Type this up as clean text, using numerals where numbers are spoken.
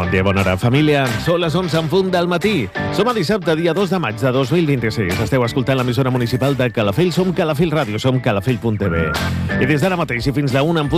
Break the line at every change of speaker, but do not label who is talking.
Bon dia, bona hora, família. Són les 11 en punt del matí. Som a dissabte, dia 2 de maig de 2026. Esteu escoltant l'emissora municipal de Calafell. Som Calafell Ràdio, som calafell.tv. I des d'ara mateix i fins la 1 en punt